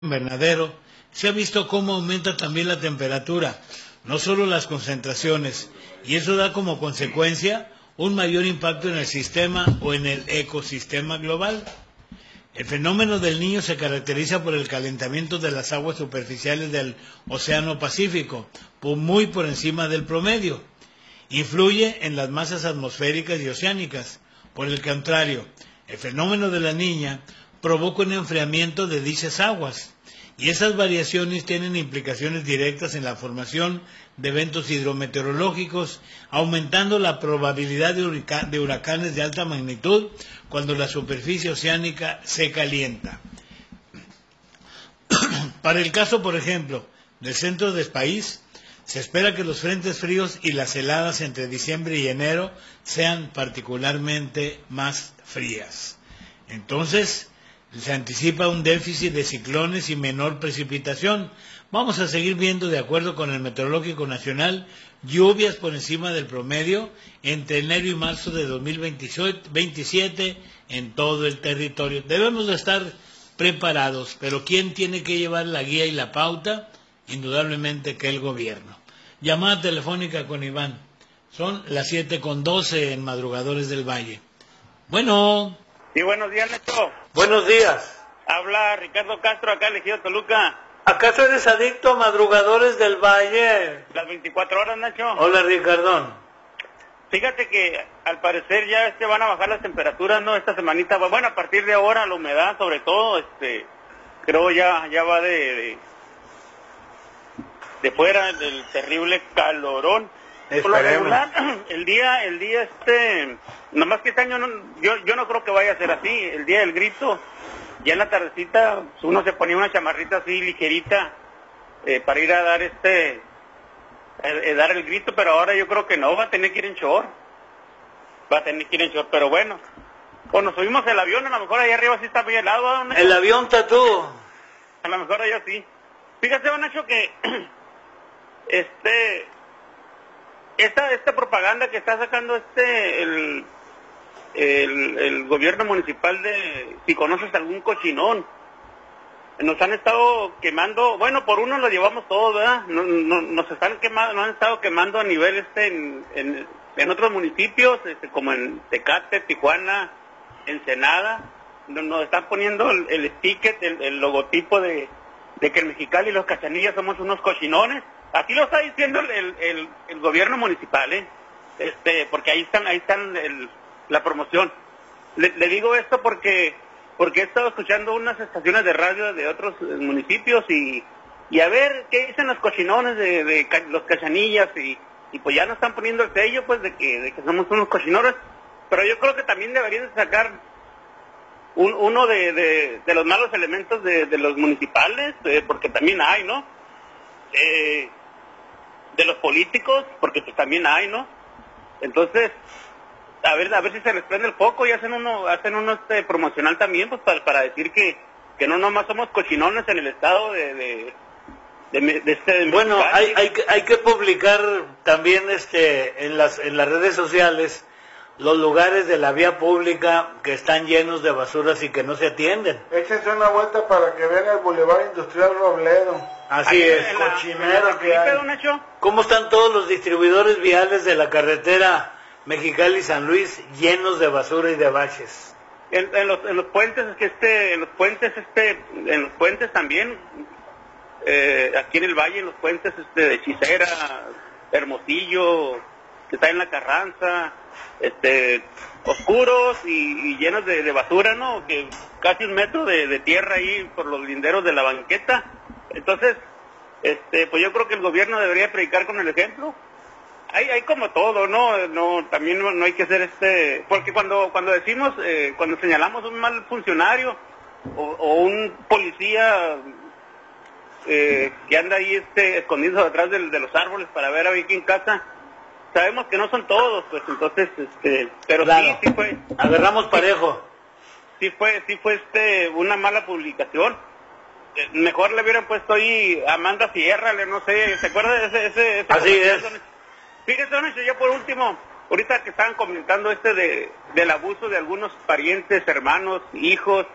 invernadero, se ha visto cómo aumenta también la temperatura, no solo las concentraciones, y eso da como consecuencia un mayor impacto en el sistema o en el ecosistema global. El fenómeno del Niño se caracteriza por el calentamiento de las aguas superficiales del Océano Pacífico, muy por encima del promedio. Influye en las masas atmosféricas y oceánicas. Por el contrario, el fenómeno de la Niña provoca un enfriamiento de dichas aguas, y esas variaciones tienen implicaciones directas en la formación de eventos hidrometeorológicos, aumentando la probabilidad de huracanes de alta magnitud cuando la superficie oceánica se calienta. Para el caso, por ejemplo, del centro del país, se espera que los frentes fríos y las heladas entre diciembre y enero sean particularmente más frías. Entonces, se anticipa un déficit de ciclones y menor precipitación. Vamos a seguir viendo, de acuerdo con el Meteorológico Nacional, lluvias por encima del promedio entre enero y marzo de 2027 en todo el territorio. Debemos de estar preparados, pero ¿quién tiene que llevar la guía y la pauta? Indudablemente que el gobierno. Llamada telefónica con Iván. Son las 7:12 en Madrugadores del Valle. Bueno. Sí, buenos días, Neto. Buenos días. Habla Ricardo Castro, acá elegido Toluca. ¿Acaso eres adicto a Madrugadores del Valle? Las 24 horas, Nacho. Hola, Ricardón. Fíjate que al parecer ya van a bajar las temperaturas, ¿no? Esta semanita, bueno, a partir de ahora la humedad, sobre todo, creo ya va de fuera del terrible calorón. Por lo regular, el día, nomás que este año yo no creo que vaya a ser así. El día del grito, ya en la tardecita, uno se ponía una chamarrita así ligerita para ir a dar dar el grito, pero ahora yo creo que no, va a tener que ir en short. Pero bueno, cuando subimos el avión, a lo mejor allá arriba sí está muy helado, ¿no? El avión tatú. A lo mejor allá sí. Fíjate, don Nacho, que esta propaganda que está sacando el gobierno municipal de, si conoces algún cochinón, nos han estado quemando, bueno, por uno lo llevamos todo, ¿verdad? Nos están quemando, nos han estado quemando a nivel en otros municipios, como en Tecate, Tijuana, Ensenada, nos están poniendo el sticker, el logotipo de que en Mexicali y los Cachanillas somos unos cochinones. Así lo está diciendo el gobierno municipal, porque ahí están la promoción. Le digo esto porque he estado escuchando unas estaciones de radio de otros municipios y a ver qué dicen los cochinones de los Cachanillas y pues ya nos están poniendo el sello pues de que somos unos cochinones, pero yo creo que también deberían de sacar uno de los malos elementos de los municipales, porque también hay, ¿no? De los políticos, porque pues también hay, ¿no? Entonces, a ver si se les prende el foco y hacen uno promocional también, pues para decir que no nomás somos cochinones en el estado de bueno, hay que publicar también en las redes sociales los lugares de la vía pública que están llenos de basuras y que no se atienden. Échense una vuelta para que vean el Boulevard Industrial Robledo. Así es, cochinero que hay. ¿Cómo están todos los distribuidores viales de la carretera Mexicali-San Luis llenos de basura y de baches? En los puentes, en los puentes también, aquí en el valle, en los puentes de Hechicera, Hermosillo, que está en la Carranza, oscuros y llenos de basura, ¿no? Que casi 1 metro de tierra ahí por los linderos de la banqueta. Entonces, pues yo creo que el gobierno debería predicar con el ejemplo. Hay como todo, ¿no? También no hay que hacer porque cuando decimos, cuando señalamos un mal funcionario o un policía que anda ahí escondido detrás de los árboles para ver a ver quién caza, sabemos que no son todos, pues entonces, pero claro, sí fue. Agarramos parejo. Sí fue una mala publicación. Mejor le hubieran puesto ahí Amanda Sierra, no sé, ¿se acuerda de ese Así es. Fíjese, don Nacho, ya por último, ahorita que estaban comentando del abuso de algunos parientes, hermanos, hijos,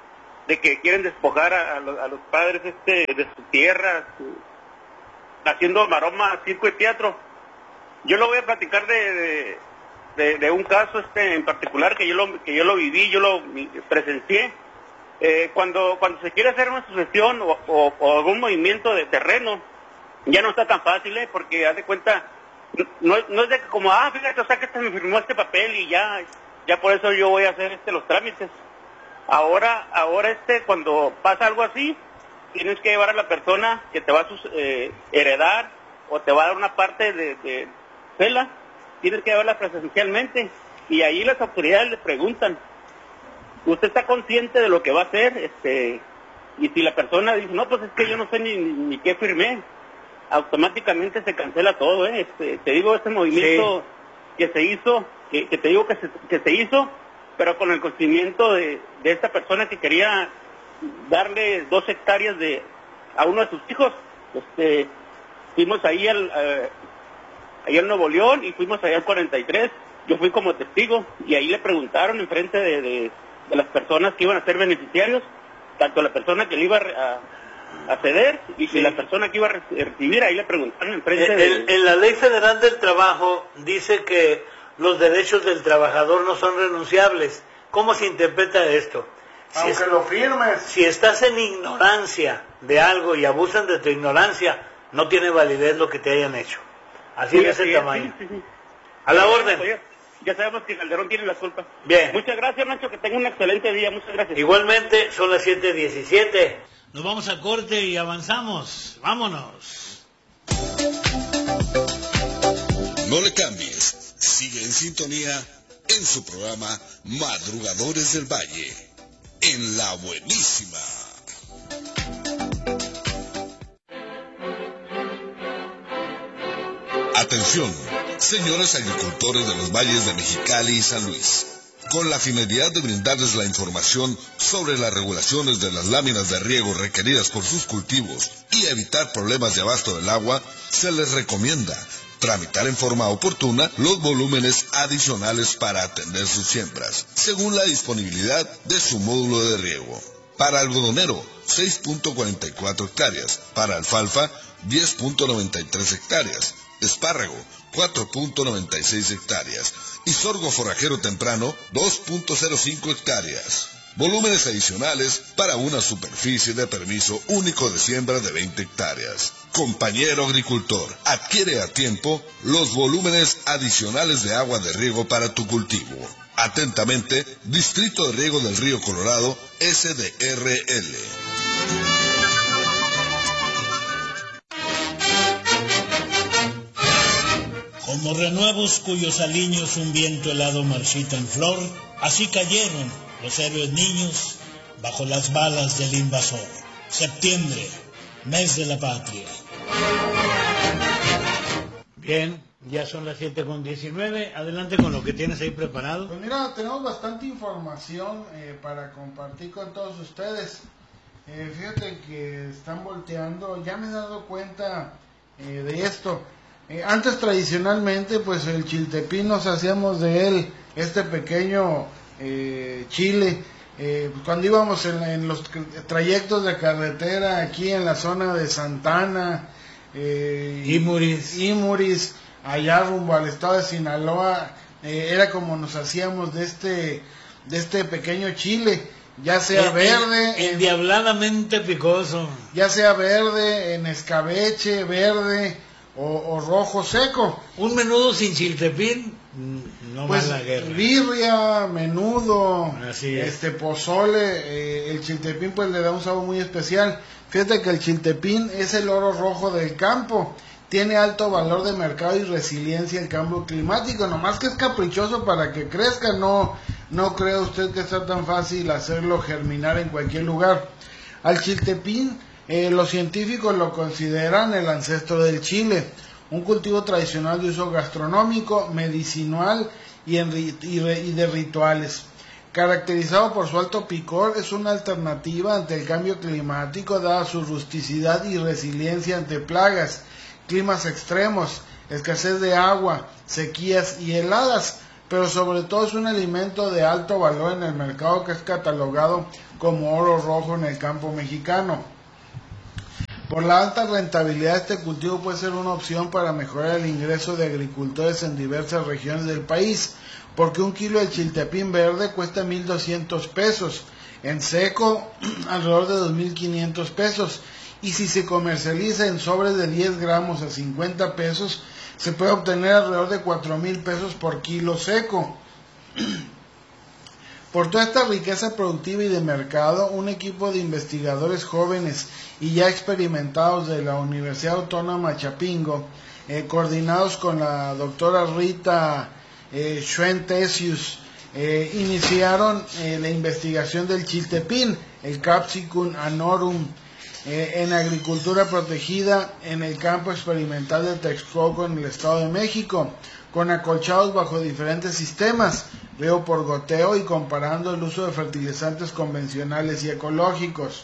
de que quieren despojar a los padres de sus tierras, haciendo maroma, circo y teatro. Yo lo voy a platicar de un caso en particular que yo lo viví, yo lo presencié. Cuando se quiere hacer una sucesión o algún movimiento de terreno, ya no está tan fácil, porque haz de cuenta, no es de que como, fíjate, o sea que me firmó este papel y ya por eso yo voy a hacer los trámites. Ahora cuando pasa algo así, tienes que llevar a la persona que te va a heredar o te va a dar una parte de cela, tienes que llevarla presencialmente, y ahí las autoridades le preguntan, ¿usted está consciente de lo que va a hacer? Y si la persona dice, no, pues es que yo no sé ni qué firmé, automáticamente se cancela todo, te digo, este movimiento que se hizo, que te digo que se hizo, pero con el conocimiento de esta persona que quería darle 2 hectáreas a uno de sus hijos. Fuimos ahí al Nuevo León y fuimos allá al 43, yo fui como testigo, y ahí le preguntaron enfrente de las personas que iban a ser beneficiarios, tanto la persona que le iba a ceder y la persona que iba a recibir, ahí le preguntaron enfrente En la Ley Federal del Trabajo dice que los derechos del trabajador no son renunciables. ¿Cómo se interpreta esto? Aunque lo firmes. Si estás en ignorancia de algo y abusan de tu ignorancia, no tiene validez lo que te hayan hecho. Así es el tamaño. Sí. A la orden. Ya sabemos que Calderón tiene la culpa. Bien. Muchas gracias, Nacho, que tenga un excelente día. Muchas gracias. Igualmente, son las 7:17. Nos vamos a corte y avanzamos. Vámonos. No le cambies. Sigue en sintonía en su programa Madrugadores del Valle, en La Buenísima. Atención, señores agricultores de los valles de Mexicali y San Luis. Con la finalidad de brindarles la información sobre las regulaciones de las láminas de riego requeridas por sus cultivos y evitar problemas de abasto del agua, se les recomienda tramitar en forma oportuna los volúmenes adicionales para atender sus siembras, según la disponibilidad de su módulo de riego. Para algodonero, 6.44 hectáreas. Para alfalfa, 10.93 hectáreas. Espárrago, 4.96 hectáreas. Y sorgo forrajero temprano, 2.05 hectáreas. Volúmenes adicionales para una superficie de permiso único de siembra de 20 hectáreas. Compañero agricultor, adquiere a tiempo los volúmenes adicionales de agua de riego para tu cultivo. Atentamente, Distrito de Riego del Río Colorado, SDRL. Como renuevos cuyos aliños un viento helado marchita en flor, así cayeron los héroes niños bajo las balas del invasor. Septiembre, mes de la patria. Bien, ya son las 7:19. Adelante con lo que tienes ahí preparado. Pues mira, tenemos bastante información para compartir con todos ustedes. Fíjate que están volteando, ya me he dado cuenta de esto. Antes tradicionalmente pues el chiltepín nos hacíamos de él, este pequeño chile, cuando íbamos en los trayectos de carretera aquí en la zona de Santana, Imuris, allá rumbo al estado de Sinaloa, era como nos hacíamos de este pequeño chile, ya sea verde, endiabladamente picoso, ya sea verde, en escabeche, verde o rojo seco. Un menudo sin chiltepín no pues, va la guerra. Birria, menudo, pozole, el chiltepín pues le da un sabor muy especial. Fíjate que el chiltepín es el oro rojo del campo, tiene alto valor de mercado y resiliencia al cambio climático, nomás que es caprichoso para que crezca, no cree usted que sea tan fácil hacerlo germinar en cualquier lugar. Al chiltepín los científicos lo consideran el ancestro del chile, un cultivo tradicional de uso gastronómico, medicinal y de rituales. Caracterizado por su alto picor, es una alternativa ante el cambio climático dada su rusticidad y resiliencia ante plagas, climas extremos, escasez de agua, sequías y heladas. pero sobre todo es un alimento de alto valor en el mercado que es catalogado como oro rojo en el campo mexicano. Por la alta rentabilidad de este cultivo puede ser una opción para mejorar el ingreso de agricultores en diversas regiones del país, porque un kilo de chiltepín verde cuesta 1,200 pesos, en seco alrededor de 2,500 pesos, y si se comercializa en sobres de 10 gramos a 50 pesos, se puede obtener alrededor de 4,000 pesos por kilo seco. Por toda esta riqueza productiva y de mercado, un equipo de investigadores jóvenes y ya experimentados de la Universidad Autónoma Chapingo, coordinados con la doctora Rita Schwentesius, iniciaron la investigación del chiltepín, el Capsicum annorum, en agricultura protegida en el campo experimental de Texcoco en el Estado de México, con acolchados bajo diferentes sistemas, riego por goteo, y comparando el uso de fertilizantes convencionales y ecológicos.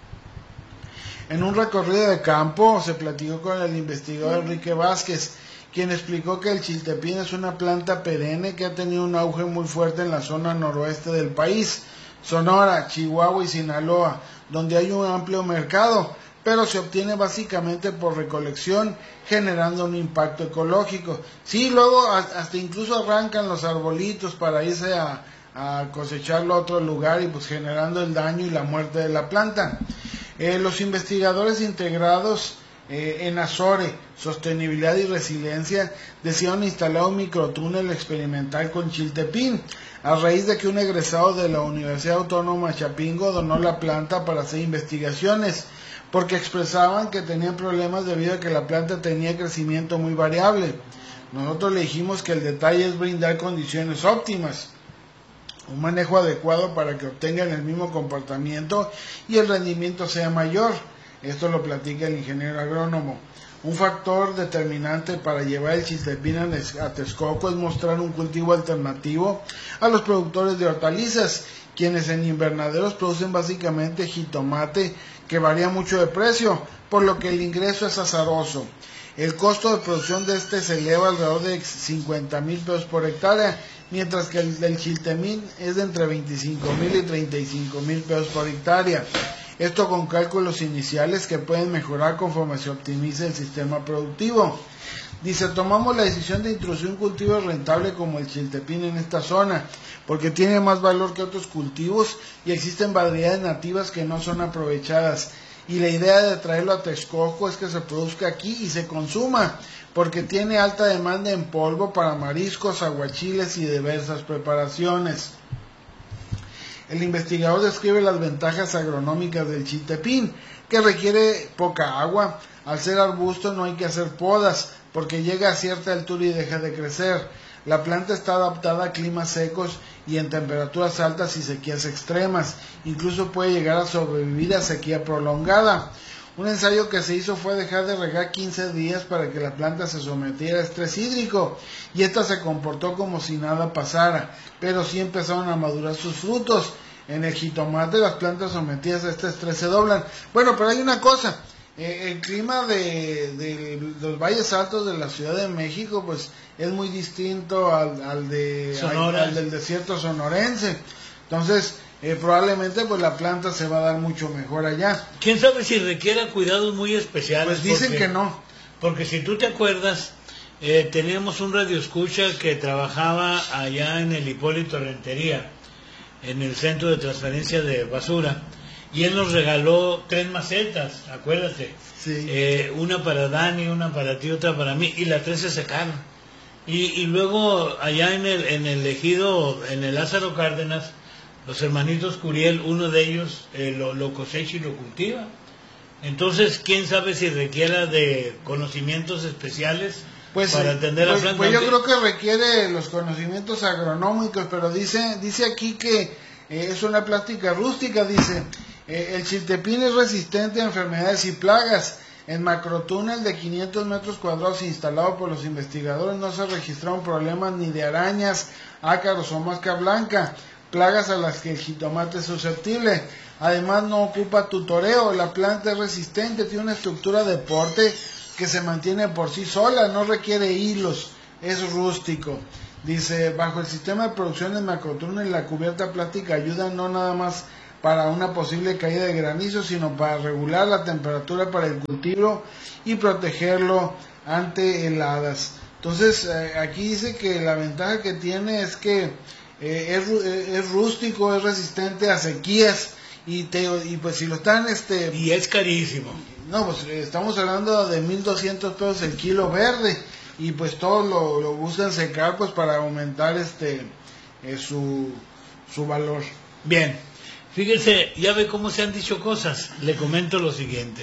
En un recorrido de campo se platicó con el investigador Enrique Vázquez, quien explicó que el chiltepín es una planta perenne que ha tenido un auge muy fuerte en la zona noroeste del país, Sonora, Chihuahua y Sinaloa, donde hay un amplio mercado, pero se obtiene básicamente por recolección, generando un impacto ecológico. Sí, luego hasta incluso arrancan los arbolitos para irse a cosecharlo a otro lugar, y pues generando el daño y la muerte de la planta. Los investigadores integrados en Azore, Sostenibilidad y Resiliencia, decidieron instalar un microtúnel experimental con chiltepín, a raíz de que un egresado de la Universidad Autónoma Chapingo donó la planta para hacer investigaciones, porque expresaban que tenían problemas debido a que la planta tenía crecimiento muy variable. Nosotros le dijimos que el detalle es brindar condiciones óptimas, un manejo adecuado para que obtengan el mismo comportamiento y el rendimiento sea mayor. Esto lo platica el ingeniero agrónomo. Un factor determinante para llevar el chiltepín a Texcoco es mostrar un cultivo alternativo a los productores de hortalizas, quienes en invernaderos producen básicamente jitomate, que varía mucho de precio, por lo que el ingreso es azaroso. El costo de producción de este se eleva alrededor de 50,000 pesos por hectárea, mientras que el del chiltepín es de entre 25,000 y 35,000 pesos por hectárea. Esto con cálculos iniciales que pueden mejorar conforme se optimice el sistema productivo. Dice, tomamos la decisión de introducir un cultivo rentable como el chiltepín en esta zona, porque tiene más valor que otros cultivos y existen variedades nativas que no son aprovechadas. Y la idea de traerlo a Texcoco es que se produzca aquí y se consuma, porque tiene alta demanda en polvo para mariscos, aguachiles y diversas preparaciones. El investigador describe las ventajas agronómicas del chiltepín, que requiere poca agua. Al ser arbusto no hay que hacer podas, porque llega a cierta altura y deja de crecer. La planta está adaptada a climas secos y en temperaturas altas y sequías extremas. Incluso puede llegar a sobrevivir a sequía prolongada. Un ensayo que se hizo fue dejar de regar 15 días para que la planta se sometiera a estrés hídrico, y esta se comportó como si nada pasara, pero sí empezaron a madurar sus frutos. En el jitomate las plantas sometidas a este estrés se doblan. Bueno, pero hay una cosa, el clima de los valles altos de la Ciudad de México pues es muy distinto al del desierto sonorense. Entonces probablemente pues la planta se va a dar mucho mejor allá. ¿Quién sabe si requiera cuidados muy especiales? Pues dicen que no. Porque si tú te acuerdas, teníamos un radioescucha que trabajaba allá en el Hipólito Rentería, en el centro de transferencia de basura, y él nos regaló 3 macetas, acuérdate. Sí. Una para Dani, una para ti, otra para mí, y las 3 se secaron. Y luego allá en el ejido, en el Lázaro Cárdenas, los hermanitos Curiel, uno de ellos lo cosecha y lo cultiva. Entonces, ¿quién sabe si requiera de conocimientos especiales para atender a la planta? Pues yo creo que requiere los conocimientos agronómicos, pero dice aquí que es una plástica rústica, dice, el chiltepín es resistente a enfermedades y plagas. En macrotúnel de 500 metros cuadrados instalado por los investigadores no se registraron problemas ni de arañas, ácaros o mosca blanca, plagas a las que el jitomate es susceptible. Además no ocupa tutoreo, la planta es resistente, tiene una estructura de porte que se mantiene por sí sola, no requiere hilos, es rústico. Dice, bajo el sistema de producción de macrotúnel, la cubierta plástica ayuda no nada más para una posible caída de granizo, sino para regular la temperatura para el cultivo y protegerlo ante heladas. Entonces, aquí dice que la ventaja que tiene es que es rústico, es resistente a sequías, y pues si lo están y es carísimo. No, pues estamos hablando de 1,200 pesos el kilo verde, y pues todos lo buscan secar pues para aumentar su valor. Bien, fíjese, ya ve cómo se han dicho cosas. Le comento lo siguiente.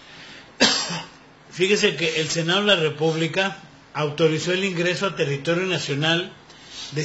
Fíjese que el Senado de la República autorizó el ingreso a territorio nacional de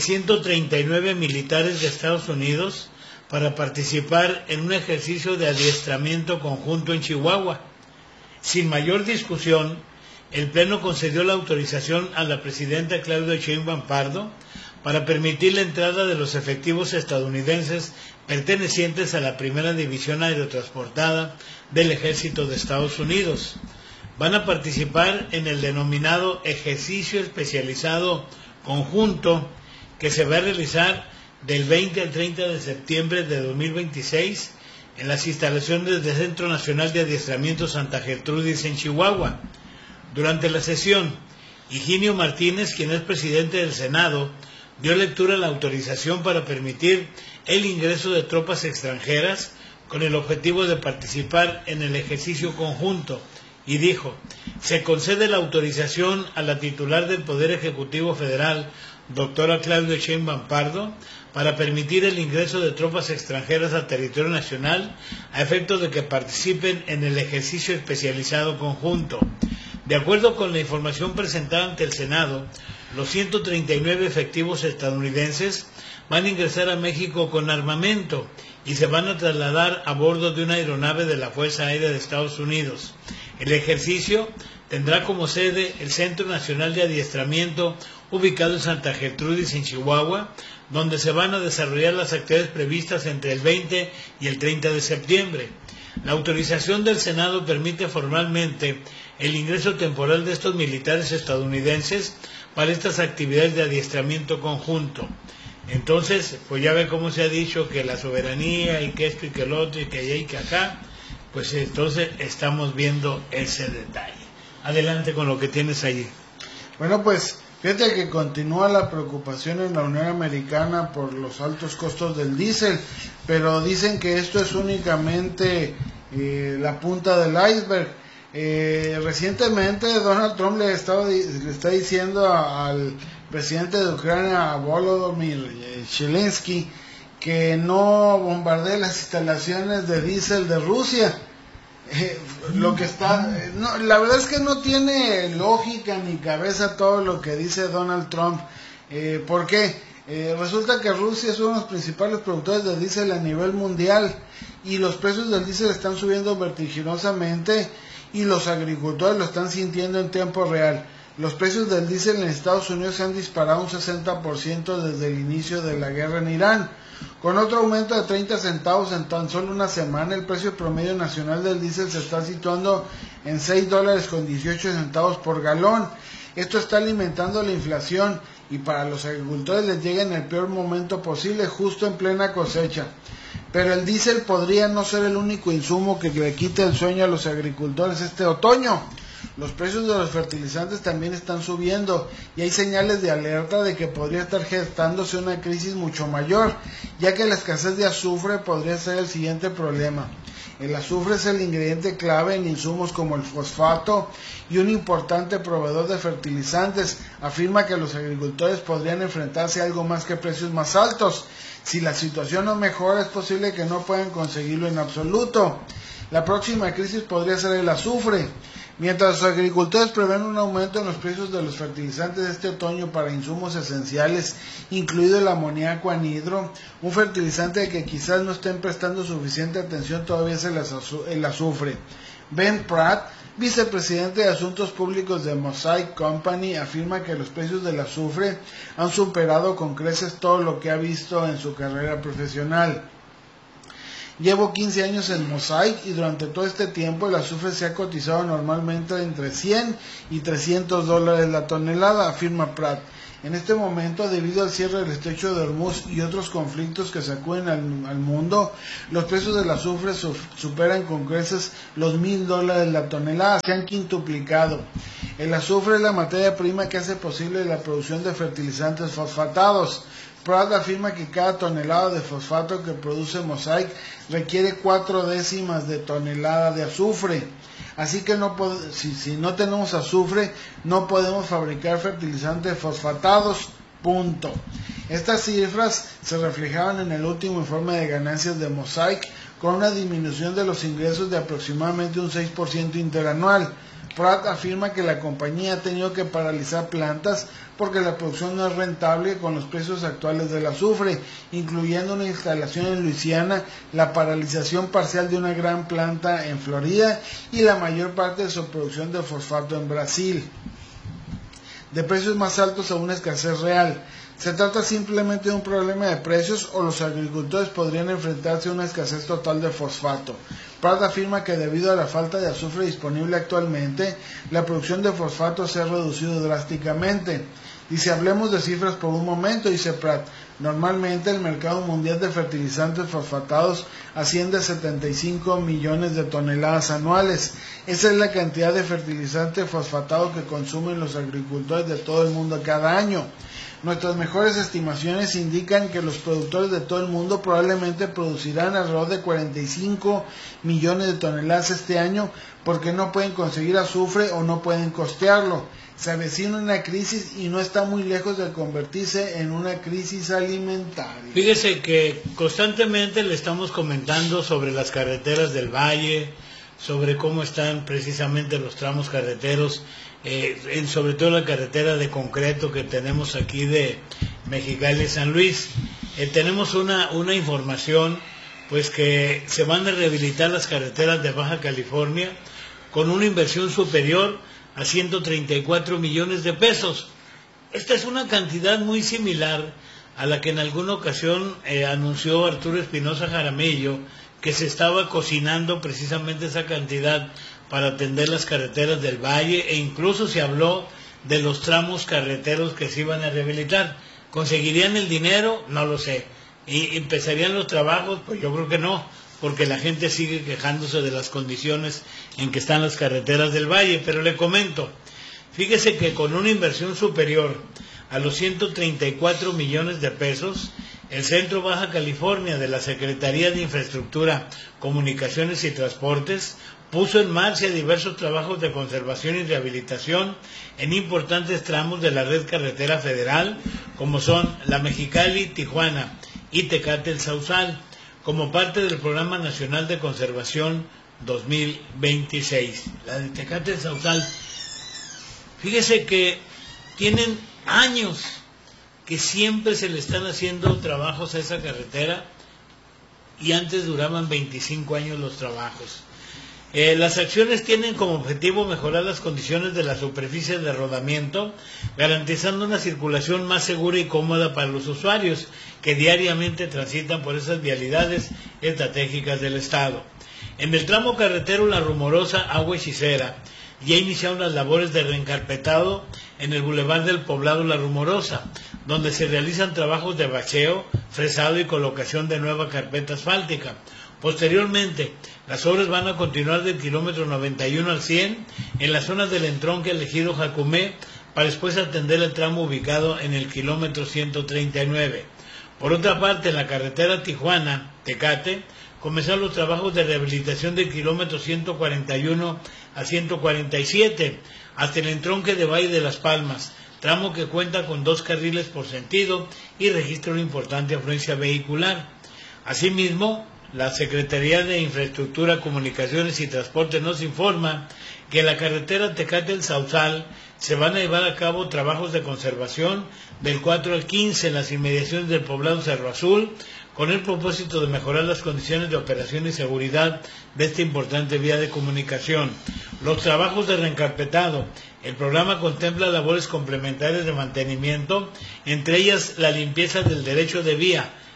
139 militares de Estados Unidos para participar en un ejercicio de adiestramiento conjunto en Chihuahua. Sin mayor discusión, el Pleno concedió la autorización a la presidenta Claudia Sheinbaum Pardo para permitir la entrada de los efectivos estadounidenses pertenecientes a la Primera División Aerotransportada del Ejército de Estados Unidos. Van a participar en el denominado ejercicio especializado conjunto que se va a realizar del 20 al 30 de septiembre de 2026 en las instalaciones del Centro Nacional de Adiestramiento Santa Gertrudis en Chihuahua. Durante la sesión, Higinio Martínez, quien es presidente del Senado, dio lectura a la autorización para permitir el ingreso de tropas extranjeras con el objetivo de participar en el ejercicio conjunto, y dijo, se concede la autorización a la titular del Poder Ejecutivo Federal, doctora Claudia Sheinbaum Pardo, para permitir el ingreso de tropas extranjeras a territorio nacional a efecto de que participen en el ejercicio especializado conjunto. De acuerdo con la información presentada ante el Senado, los 139 efectivos estadounidenses van a ingresar a México con armamento y se van a trasladar a bordo de una aeronave de la Fuerza Aérea de Estados Unidos. El ejercicio tendrá como sede el Centro Nacional de Adiestramiento ubicado en Santa Gertrudis, en Chihuahua, donde se van a desarrollar las actividades previstas entre el 20 y el 30 de septiembre. La autorización del Senado permite formalmente el ingreso temporal de estos militares estadounidenses para estas actividades de adiestramiento conjunto. Entonces, pues ya ve cómo se ha dicho que la soberanía y que esto y que el otro y que allá y que acá, pues entonces estamos viendo ese detalle. Adelante con lo que tienes allí. Bueno, pues fíjate que continúa la preocupación en la Unión Americana por los altos costos del diésel, pero dicen que esto es únicamente la punta del iceberg. Recientemente Donald Trump le está diciendo al presidente de Ucrania, Volodymyr Zelensky, que no bombardee las instalaciones de diésel de Rusia. La verdad es que no tiene lógica ni cabeza todo lo que dice Donald Trump. ¿Por qué? Resulta que Rusia es uno de los principales productores de diésel a nivel mundial y los precios del diésel están subiendo vertiginosamente y los agricultores lo están sintiendo en tiempo real. Los precios del diésel en Estados Unidos se han disparado un 60% desde el inicio de la guerra en Irán. Con otro aumento de 30 centavos en tan solo una semana, el precio promedio nacional del diésel se está situando en $6.18 por galón. Esto está alimentando la inflación y para los agricultores les llega en el peor momento posible, justo en plena cosecha. Pero el diésel podría no ser el único insumo que le quite el sueño a los agricultores este otoño. Los precios de los fertilizantes también están subiendo y hay señales de alerta de que podría estar gestándose una crisis mucho mayor, ya que la escasez de azufre podría ser el siguiente problema. El azufre es el ingrediente clave en insumos como el fosfato y un importante proveedor de fertilizantes. Afirma que los agricultores podrían enfrentarse a algo más que precios más altos. Si la situación no mejora, es posible que no puedan conseguirlo en absoluto. La próxima crisis podría ser el azufre. Mientras los agricultores prevén un aumento en los precios de los fertilizantes este otoño para insumos esenciales, incluido el amoníaco anhidro, un fertilizante que quizás no estén prestando suficiente atención todavía es el azufre. Ben Pratt, vicepresidente de Asuntos Públicos de Mosaic Company, afirma que los precios del azufre han superado con creces todo lo que ha visto en su carrera profesional. Llevo 15 años en Mosaic y durante todo este tiempo el azufre se ha cotizado normalmente entre $100 y $300 la tonelada, afirma Pratt. En este momento, debido al cierre del estrecho de Hormuz y otros conflictos que sacuden al mundo, los precios del azufre superan con creces los $1,000 la tonelada, se han quintuplicado. El azufre es la materia prima que hace posible la producción de fertilizantes fosfatados. Pratt afirma que cada tonelada de fosfato que produce Mosaic requiere 0,4 de tonelada de azufre. Así que si no tenemos azufre, no podemos fabricar fertilizantes fosfatados. Punto. Estas cifras se reflejaban en el último informe de ganancias de Mosaic, con una disminución de los ingresos de aproximadamente un 6% interanual. Pratt afirma que la compañía ha tenido que paralizar plantas porque la producción no es rentable con los precios actuales del azufre, incluyendo una instalación en Luisiana, la paralización parcial de una gran planta en Florida y la mayor parte de su producción de fosfato en Brasil. De precios más altos a una escasez real. ¿Se trata simplemente de un problema de precios o los agricultores podrían enfrentarse a una escasez total de fosfato? Pratt afirma que debido a la falta de azufre disponible actualmente, la producción de fosfato se ha reducido drásticamente. Dice, hablemos de cifras por un momento, dice Pratt. Normalmente el mercado mundial de fertilizantes fosfatados asciende a 75 millones de toneladas anuales. Esa es la cantidad de fertilizante fosfatado que consumen los agricultores de todo el mundo cada año. Nuestras mejores estimaciones indican que los productores de todo el mundo probablemente producirán alrededor de 45 millones de toneladas este año porque no pueden conseguir azufre o no pueden costearlo. Se avecina una crisis y no está muy lejos de convertirse en una crisis alimentaria. Fíjese que constantemente le estamos comentando sobre las carreteras del Valle, sobre cómo están precisamente los tramos carreteros, sobre todo la carretera de concreto que tenemos aquí de Mexicali a San Luis. Tenemos una información pues que se van a rehabilitar las carreteras de Baja California con una inversión superior a 134 millones de pesos. Esta es una cantidad muy similar a la que en alguna ocasión anunció Arturo Espinosa Jaramillo, que se estaba cocinando precisamente esa cantidad para atender las carreteras del Valle, e incluso se habló de los tramos carreteros que se iban a rehabilitar. ¿Conseguirían el dinero? No lo sé. ¿Y empezarían los trabajos? Pues yo creo que no, porque la gente sigue quejándose de las condiciones en que están las carreteras del Valle. Pero le comento, fíjese que con una inversión superior a los 134 millones de pesos, el Centro Baja California de la Secretaría de Infraestructura, Comunicaciones y Transportes puso en marcha diversos trabajos de conservación y rehabilitación en importantes tramos de la red carretera federal, como son la Mexicali-Tijuana y Tecate El Sausal, como parte del Programa Nacional de Conservación 2026. La de Tecate El Sausal, fíjese que tienen años que siempre se le están haciendo trabajos a esa carretera y antes duraban 25 años los trabajos. Las acciones tienen como objetivo mejorar las condiciones de la superficie de rodamiento, garantizando una circulación más segura y cómoda para los usuarios que diariamente transitan por esas vialidades estratégicas del Estado. En el tramo carretero La Rumorosa, Agua Hechicera, ya iniciaron las labores de reencarpetado en el Boulevard del Poblado La Rumorosa, donde se realizan trabajos de bacheo, fresado y colocación de nueva carpeta asfáltica. Posteriormente, las obras van a continuar del kilómetro 91 al 100 en las zonas del entronque elegido Jacumé, para después atender el tramo ubicado en el kilómetro 139. Por otra parte, en la carretera Tijuana-Tecate, comenzaron los trabajos de rehabilitación del kilómetro 141 a 147 hasta el entronque de Valle de las Palmas, tramo que cuenta con 2 carriles por sentido y registra una importante afluencia vehicular. Asimismo, la Secretaría de Infraestructura, Comunicaciones y Transportes nos informa que en la carretera Tecate El Sausal se van a llevar a cabo trabajos de conservación del 4 al 15 en las inmediaciones del poblado Cerro Azul, con el propósito de mejorar las condiciones de operación y seguridad de esta importante vía de comunicación. Los trabajos de reencarpetado. El programa contempla labores complementarias de mantenimiento, entre ellas la limpieza del derecho de vía,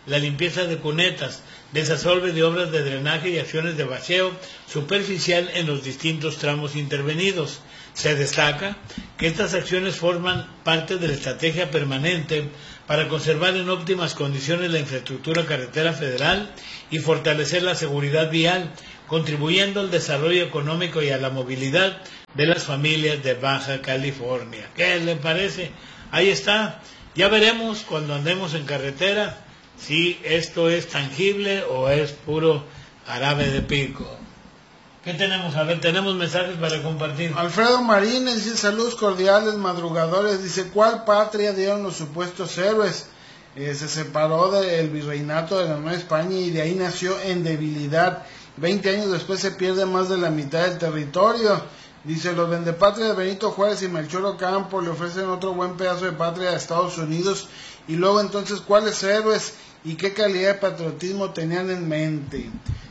la limpieza de cunetas, desasolve de obras de drenaje y acciones de bacheo superficial en los distintos tramos intervenidos. Se destaca que estas acciones forman parte de la estrategia permanente para conservar en óptimas condiciones la infraestructura carretera federal y fortalecer la seguridad vial, contribuyendo al desarrollo económico y a la movilidad de las familias de Baja California. ¿Qué le parece? Ahí está. Ya veremos cuando andemos en carretera si esto es tangible o es puro jarabe de pico. ¿Qué tenemos? A ver, tenemos mensajes para compartir. Alfredo Marínez dice: saludos cordiales, madrugadores. Dice: ¿cuál patria dieron los supuestos héroes? Se separó del virreinato de la Nueva España y de ahí nació en debilidad. 20 años después se pierde más de la mitad del territorio. Dice: los vendepatrias de Benito Juárez y Melchor Ocampo le ofrecen otro buen pedazo de patria a Estados Unidos. Y luego entonces, ¿cuáles héroes y qué calidad de patriotismo tenían en mente?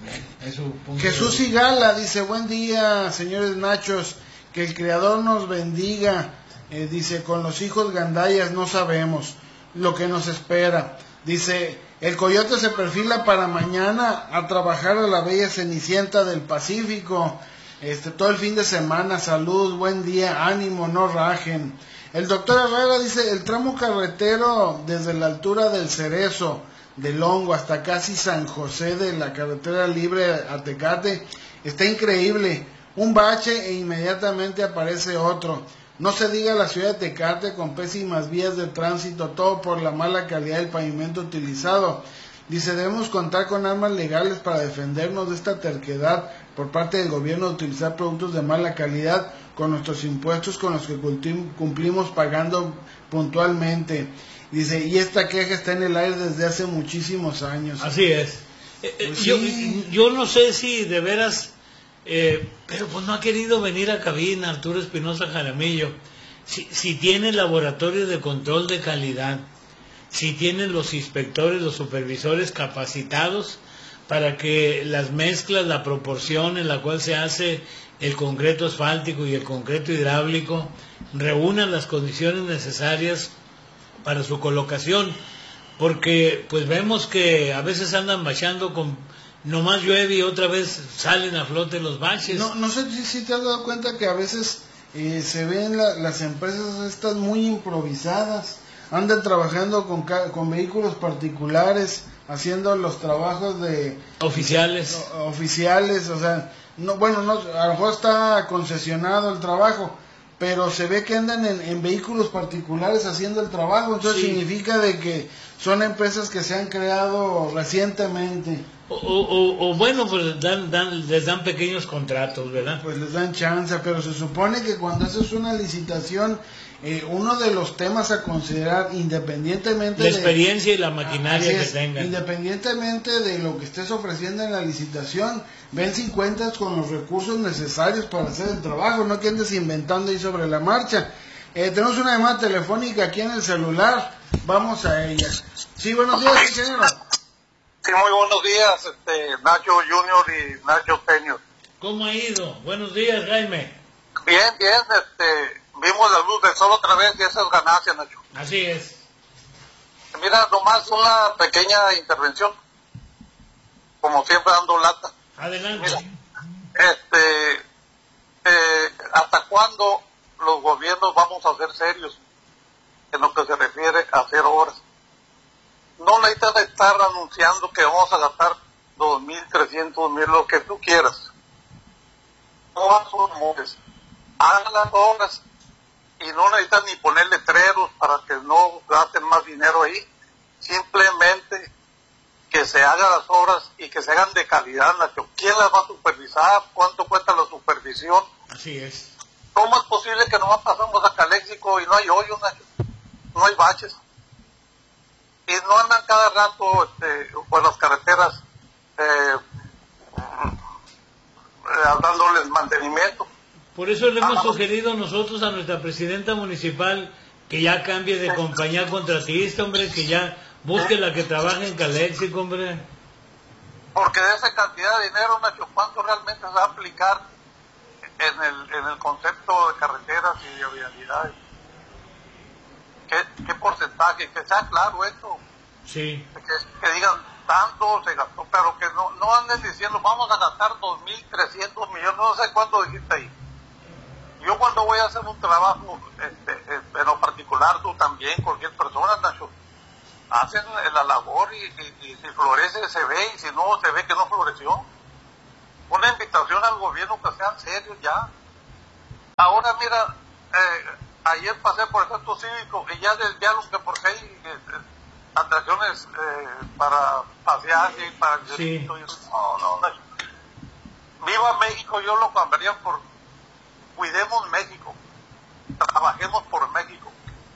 Jesús Sigala dice: buen día, señores nachos, que el Creador nos bendiga. Dice: con los hijos gandayas no sabemos lo que nos espera. Dice: el coyote se perfila para mañana a trabajar a la bella Cenicienta del Pacífico. Todo el fin de semana, salud, buen día, ánimo, no rajen. El doctor Herrera dice: el tramo carretero desde la altura del Cerezo, del Hongo, hasta casi San José de la carretera libre a Tecate, está increíble. Un bache e inmediatamente aparece otro. No se diga la ciudad de Tecate, con pésimas vías de tránsito, todo por la mala calidad del pavimento utilizado. Dice: debemos contar con armas legales para defendernos de esta terquedad por parte del gobierno de utilizar productos de mala calidad con nuestros impuestos, con los que cumplimos pagando puntualmente. Dice: y esta queja está en el aire desde hace muchísimos años. Así es. Pues sí. Yo no sé si de veras, pero pues no ha querido venir a cabina Arturo Espinosa Jaramillo. Si tiene laboratorio de control de calidad, si tienen los inspectores, los supervisores capacitados para que las mezclas, la proporción en la cual se hace el concreto asfáltico y el concreto hidráulico reúnan las condiciones necesarias para su colocación, porque pues vemos que a veces andan bachando con nomás llueve y otra vez salen a flote los baches. No sé si te has dado cuenta que a veces se ven las empresas estas muy improvisadas, andan trabajando con vehículos particulares, haciendo los trabajos de oficiales, o sea, no, a lo mejor está concesionado el trabajo, pero se ve que andan en vehículos particulares haciendo el trabajo. Entonces sí, significa de que son empresas que se han creado recientemente. O bueno, pues les dan pequeños contratos, ¿verdad? Pues les dan chance, pero se supone que cuando haces una licitación, uno de los temas a considerar, independientemente la experiencia y la maquinaria que tengan, independientemente de lo que estés ofreciendo en la licitación, ven si cuentas con los recursos necesarios para hacer el trabajo, no que andes inventando ahí sobre la marcha. Tenemos una llamada telefónica aquí en el celular, vamos a ella. Sí, buenos días, ingeniero. Sí, muy buenos días, Nacho Junior y Nacho Senior. ¿Cómo ha ido? Buenos días, Jaime. Bien, vimos la luz del sol otra vez y esa es ganancia, Nacho. Así es. Mira, nomás una pequeña intervención, como siempre dando lata. Adelante. Mira, ¿hasta cuándo los gobiernos vamos a ser serios en lo que se refiere a hacer obras? No necesitas estar anunciando que vamos a gastar 2,000, 300,000, lo que tú quieras. No son amores. Hagan las obras y no necesitas ni poner letreros para que no gasten más dinero ahí. Simplemente que se hagan las obras y que se hagan de calidad, Nacho. ¿Quién las va a supervisar? ¿Cuánto cuesta la supervisión? Así es. ¿Cómo es posible que nomás pasamos a Caléxico y no hay hoyos, Nacho? No hay baches. Y no andan cada rato por las carreteras dándoles mantenimiento. Por eso le hemos sugerido nosotros a nuestra presidenta municipal que ya cambie de compañía contratista, hombre, que ya busque la que trabaje en Caléxico, hombre. Porque de esa cantidad de dinero, Nacho, ¿cuánto realmente se va a aplicar en el concepto de carreteras y de vialidades? ¿Qué porcentaje? Que sea claro esto. Sí. Que digan tanto se gastó, pero que no anden diciendo vamos a gastar 2.300 millones, no sé cuánto dijiste ahí. Yo cuando voy a hacer un trabajo, en lo particular, tú también, cualquier persona, Nacho, hacen la labor y si florece se ve, y si no se ve que no floreció. Una invitación al gobierno que sean serios ya. Ahora mira, ayer pasé por el centro cívico y ya desviaron que porque hay atracciones para pasear y para el sí. No, Nacho. Viva México, yo lo cambiaría por cuidemos México, trabajemos por México.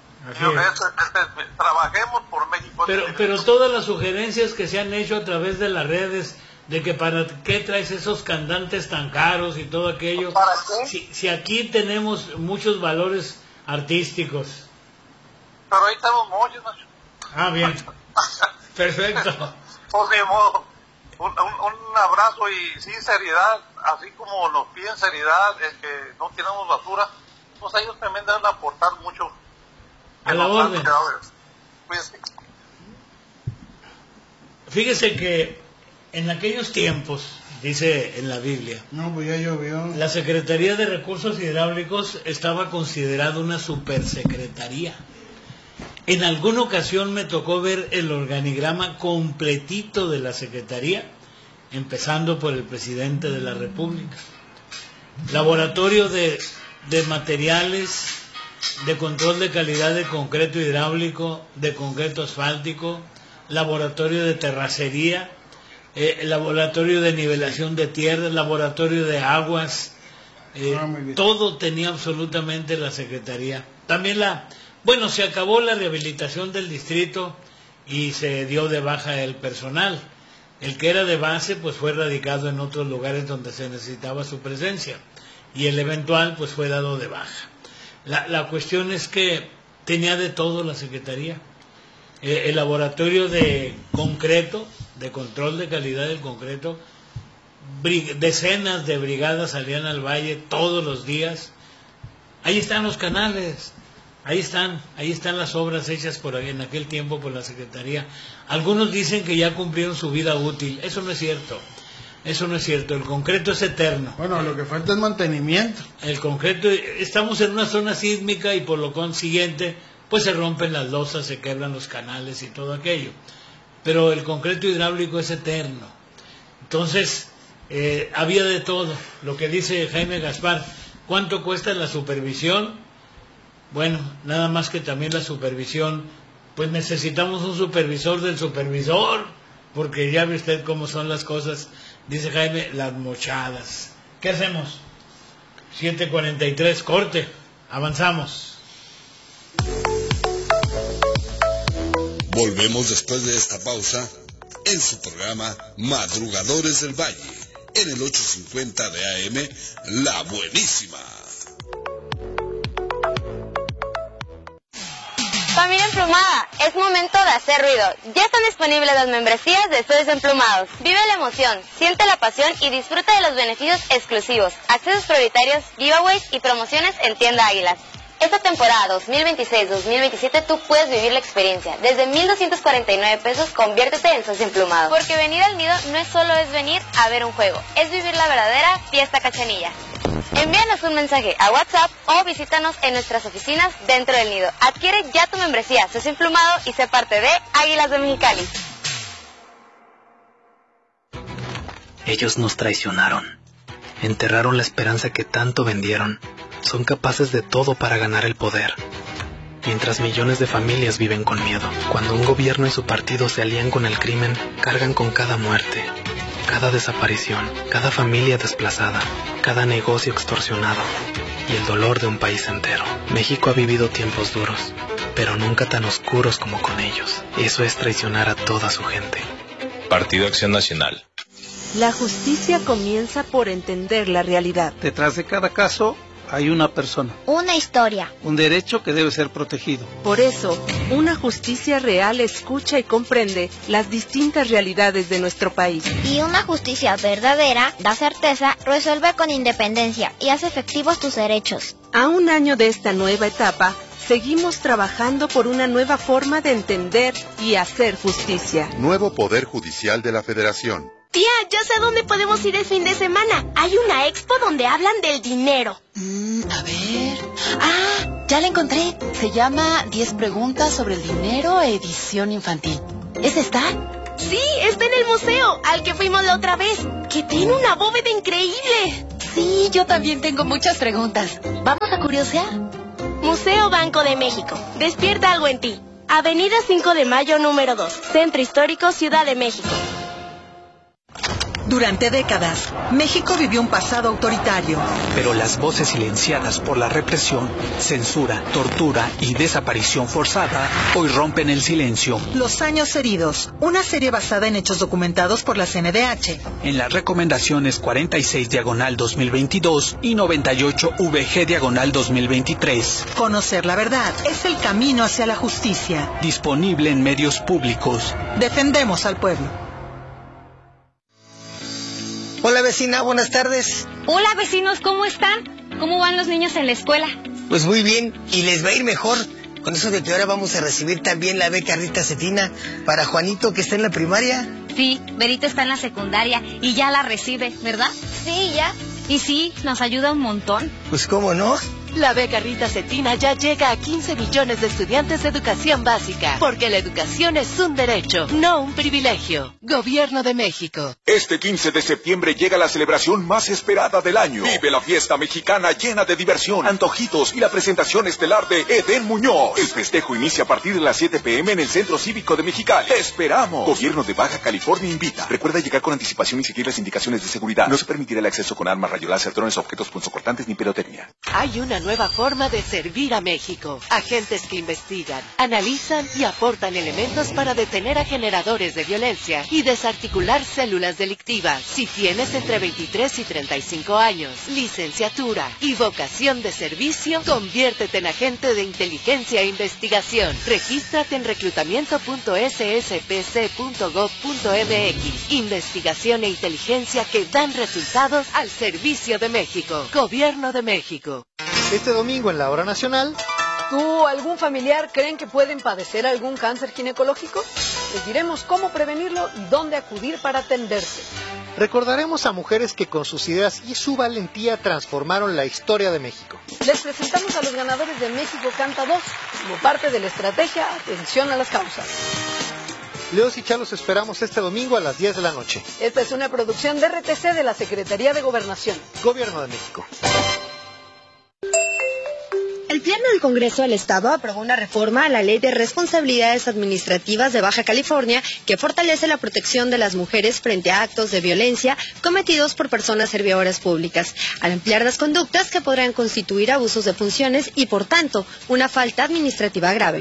Trabajemos por México. Pero todas las sugerencias que se han hecho a través de las redes, de que para qué traes esos cantantes tan caros y todo aquello, ¿para qué? Si aquí tenemos muchos valores artísticos. Pero ahí están los mochos, Nacho. Ah, bien. Perfecto. Por mi modo, un abrazo y sinceridad, así como nos piden seriedad, que no tiramos basura, pues ellos también deben aportar mucho. A la orden. Fíjese que en aquellos tiempos, dice en la Biblia, No, pues ya llovió. la Secretaría de Recursos Hidráulicos estaba considerada una supersecretaría. En alguna ocasión me tocó ver el organigrama completito de la Secretaría, empezando por el presidente de la República. Laboratorio de materiales, de control de calidad de concreto hidráulico, de concreto asfáltico, laboratorio de terracería, laboratorio de nivelación de tierras, laboratorio de aguas, todo tenía absolutamente la Secretaría. También se acabó la rehabilitación del distrito y se dio de baja el personal. El que era de base pues fue radicado en otros lugares donde se necesitaba su presencia y el eventual pues fue dado de baja. La cuestión es que tenía de todo la Secretaría. El laboratorio de concreto, de control de calidad del concreto, decenas de brigadas salían al valle todos los días. Ahí están los canales, ahí están las obras hechas en aquel tiempo por la Secretaría. Algunos dicen que ya cumplieron su vida útil. Eso no es cierto. El concreto es eterno. Bueno, lo que falta es mantenimiento. El concreto, estamos en una zona sísmica y por lo consiguiente, pues se rompen las losas, se quebran los canales y todo aquello. Pero el concreto hidráulico es eterno. Entonces, había de todo. Lo que dice Jaime Gaspar, ¿cuánto cuesta la supervisión? Bueno, nada más que también la supervisión, pues necesitamos un supervisor del supervisor, porque ya ve usted cómo son las cosas. Dice Jaime, las mochadas. ¿Qué hacemos? 7:43, corte, avanzamos. Volvemos después de esta pausa en su programa Madrugadores del Valle, en el 850 de AM, La Buenísima. Familia Emplumada, es momento de hacer ruido. Ya están disponibles las membresías de Estudios Emplumados. Vive la emoción, siente la pasión y disfruta de los beneficios exclusivos, accesos prioritarios, giveaways y promociones en Tienda Águilas. Esta temporada 2026-2027 tú puedes vivir la experiencia. Desde 1,249 pesos, conviértete en socio emplumado. Porque venir al nido no solo es venir a ver un juego, es vivir la verdadera fiesta cachanilla. Envíanos un mensaje a WhatsApp o visítanos en nuestras oficinas dentro del nido. Adquiere ya tu membresía socio emplumado y sé parte de Águilas de Mexicali. Ellos nos traicionaron, enterraron la esperanza que tanto vendieron. Son capaces de todo para ganar el poder, mientras millones de familias viven con miedo. Cuando un gobierno y su partido se alían con el crimen, cargan con cada muerte, cada desaparición, cada familia desplazada, cada negocio extorsionado y el dolor de un país entero. México ha vivido tiempos duros, pero nunca tan oscuros como con ellos. Eso es traicionar a toda su gente. Partido Acción Nacional. La justicia comienza por entender la realidad. Detrás de cada caso hay una persona. Una historia. Un derecho que debe ser protegido. Por eso, una justicia real escucha y comprende las distintas realidades de nuestro país. Y una justicia verdadera da certeza, resuelve con independencia y hace efectivos tus derechos. A un año de esta nueva etapa, Seguimos trabajando por una nueva forma de entender y hacer justicia. Nuevo Poder Judicial de la Federación. Tía, ya sé a dónde podemos ir el fin de semana. Hay una expo donde hablan del dinero. A ver... ¡Ah! Ya la encontré. Se llama 10 preguntas sobre el dinero, edición infantil. ¿Es esta? Sí, está en el museo, al que fuimos la otra vez, que tiene una bóveda increíble. Sí, yo también tengo muchas preguntas. ¿Vamos a curiosear? Museo Banco de México. Despierta algo en ti. Avenida 5 de Mayo, número 2. Centro Histórico, Ciudad de México. Durante décadas, México vivió un pasado autoritario. Pero las voces silenciadas por la represión, censura, tortura y desaparición forzada hoy rompen el silencio. Los años heridos, una serie basada en hechos documentados por la CNDH. En las recomendaciones 46/2022 y 98/VG/2023. Conocer la verdad es el camino hacia la justicia. Disponible en medios públicos. Defendemos al pueblo. Hola vecina, buenas tardes. Hola vecinos, ¿cómo están? ¿Cómo van los niños en la escuela? Pues muy bien, y les va a ir mejor. Con eso de que ahora vamos a recibir también la beca Rita Cetina para Juanito, que está en la primaria. Sí, Berito está en la secundaria y ya la recibe, ¿verdad? Sí, ya. Y sí, nos ayuda un montón. Pues cómo no. La beca Rita Cetina ya llega a 15 millones de estudiantes de educación básica, porque la educación es un derecho, no un privilegio. Gobierno de México. Este 15 de septiembre llega la celebración más esperada del año. Vive la fiesta mexicana llena de diversión, antojitos y la presentación estelar de Edén Muñoz. El festejo inicia a partir de las 7 p.m. en el Centro Cívico de Mexicali. ¡Te esperamos! Gobierno de Baja California invita. Recuerda llegar con anticipación y seguir las indicaciones de seguridad. No se permitirá el acceso con armas, rayos láser, drones, objetos punzocortantes ni pirotecnia. Hay una nueva forma de servir a México. Agentes que investigan, analizan y aportan elementos para detener a generadores de violencia y desarticular células delictivas. Si tienes entre 23 y 35 años, licenciatura y vocación de servicio, conviértete en agente de inteligencia e investigación. Regístrate en reclutamiento.sspc.gov.mx. Investigación e inteligencia que dan resultados al servicio de México. Gobierno de México. Este domingo en la Hora Nacional. ¿Tú o algún familiar creen que pueden padecer algún cáncer ginecológico? Les diremos cómo prevenirlo y dónde acudir para atenderse. Recordaremos a mujeres que con sus ideas y su valentía transformaron la historia de México. Les presentamos a los ganadores de México Canta 2, como parte de la estrategia Atención a las Causas. Leos y Chá los esperamos este domingo a las 10 de la noche. Esta es una producción de RTC de la Secretaría de Gobernación. Gobierno de México. El Pleno del Congreso del Estado aprobó una reforma a la Ley de Responsabilidades Administrativas de Baja California que fortalece la protección de las mujeres frente a actos de violencia cometidos por personas servidoras públicas, al ampliar las conductas que podrán constituir abusos de funciones y, por tanto, una falta administrativa grave.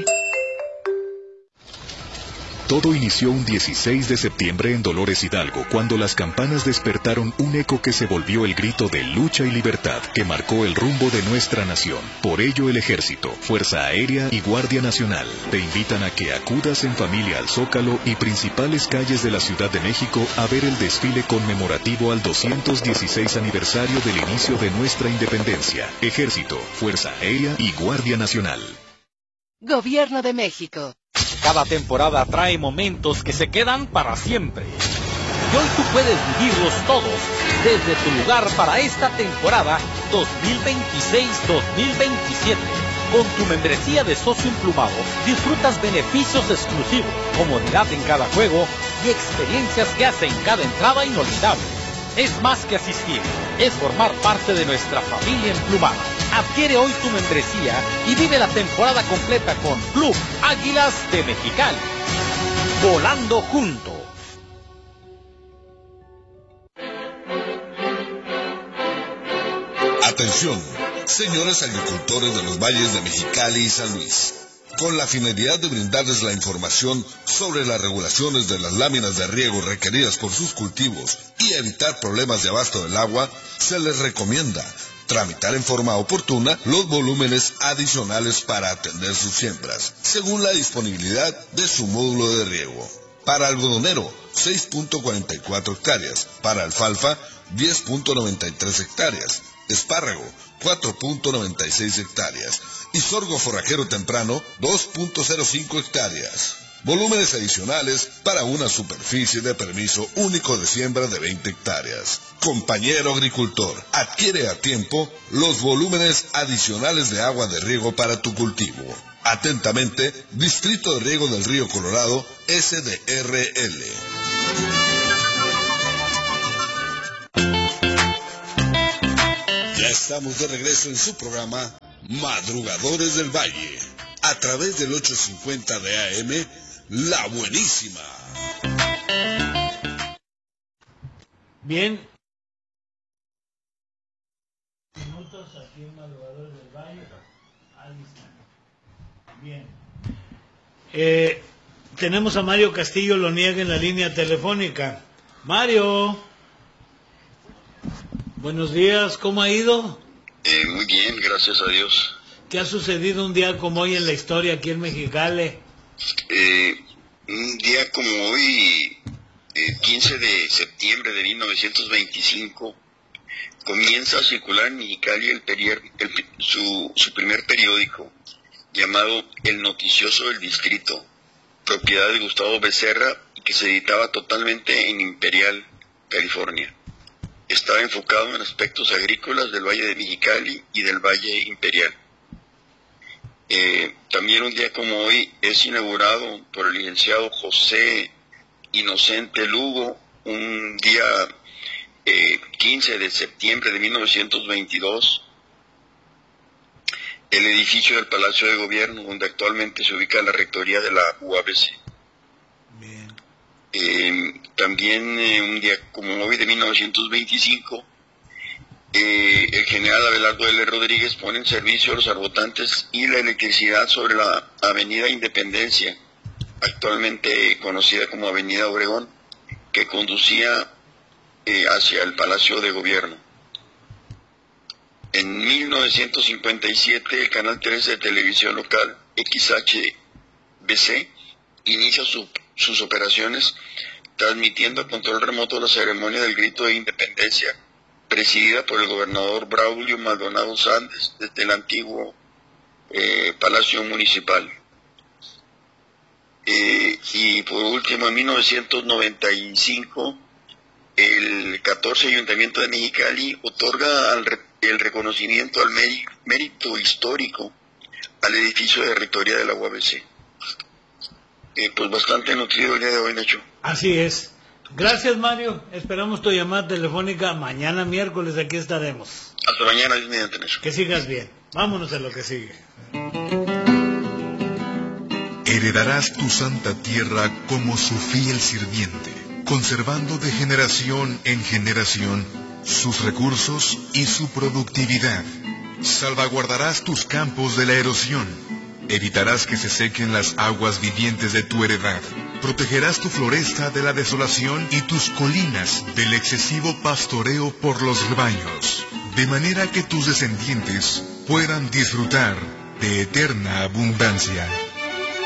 Todo inició un 16 de septiembre en Dolores Hidalgo, cuando las campanas despertaron un eco que se volvió el grito de lucha y libertad que marcó el rumbo de nuestra nación. Por ello, el Ejército, Fuerza Aérea y Guardia Nacional te invitan a que acudas en familia al Zócalo y principales calles de la Ciudad de México a ver el desfile conmemorativo al 216 aniversario del inicio de nuestra independencia. Ejército, Fuerza Aérea y Guardia Nacional. Gobierno de México. Cada temporada trae momentos que se quedan para siempre. Y hoy tú puedes vivirlos todos desde tu lugar para esta temporada 2026-2027. Con tu membresía de socio emplumado disfrutas beneficios exclusivos, comodidad en cada juego y experiencias que hacen cada entrada inolvidable. Es más que asistir, es formar parte de nuestra familia emplumada. Adquiere hoy tu membresía y vive la temporada completa con Club Águilas de Mexicali. Volando juntos. Atención, señores agricultores de los valles de Mexicali y San Luis. Con la finalidad de brindarles la información sobre las regulaciones de las láminas de riego requeridas por sus cultivos y evitar problemas de abasto del agua, se les recomienda tramitar en forma oportuna los volúmenes adicionales para atender sus siembras, según la disponibilidad de su módulo de riego. Para algodonero, 6.44 hectáreas. Para alfalfa, 10.93 hectáreas. espárrago 4.96 hectáreas y sorgo forrajero temprano 2.05 hectáreas. Volúmenes adicionales para una superficie de permiso único de siembra de 20 hectáreas. Compañero agricultor, adquiere a tiempo los volúmenes adicionales de agua de riego para tu cultivo. Atentamente, Distrito de Riego del Río Colorado, SDRL. Ya estamos de regreso en su programa Madrugadores del Valle, a través del 850 de AM, La Buenísima. Bien. Minutos aquí en Madrugadores del Valle. Ahí está. Bien. Tenemos a Mario Castillo Loniega en la línea telefónica. Mario. Buenos días, ¿cómo ha ido? Muy bien, gracias a Dios. ¿Qué ha sucedido un día como hoy en la historia aquí en Mexicali? Un día como hoy, 15 de septiembre de 1925, comienza a circular en Mexicali su primer periódico, llamado El Noticioso del Distrito, propiedad de Gustavo Becerra, y que se editaba totalmente en Imperial, California. Estaba enfocado en aspectos agrícolas del Valle de Mexicali y del Valle Imperial. También un día como hoy es inaugurado por el licenciado José Inocente Lugo, un día 15 de septiembre de 1922, el edificio del Palacio de Gobierno, donde actualmente se ubica la rectoría de la UABC. También un día como hoy de 1925, el general Abelardo L. Rodríguez pone en servicio los arbotantes y la electricidad sobre la avenida Independencia, actualmente conocida como Avenida Obregón, que conducía hacia el Palacio de Gobierno. En 1957, el canal 13 de televisión local, XHBC, inicia sus operaciones transmitiendo a control remoto la ceremonia del grito de independencia, presidida por el gobernador Braulio Maldonado Sández desde el antiguo Palacio Municipal. Y por último, en 1995, el 14 Ayuntamiento de Mexicali otorga el reconocimiento al mérito histórico al edificio de rectoría de la UABC. Pues bastante nutrido el día de hoy, Nacho. Así es. Gracias, Mario. Esperamos tu llamada telefónica mañana miércoles. Aquí estaremos. Hasta mañana, Dios mediante, Nacho. Que sigas bien. Vámonos a lo que sigue. Heredarás tu santa tierra como su fiel sirviente, conservando de generación en generación sus recursos y su productividad. Salvaguardarás tus campos de la erosión. Evitarás que se sequen las aguas vivientes de tu heredad. Protegerás tu floresta de la desolación y tus colinas del excesivo pastoreo por los rebaños, de manera que tus descendientes puedan disfrutar de eterna abundancia.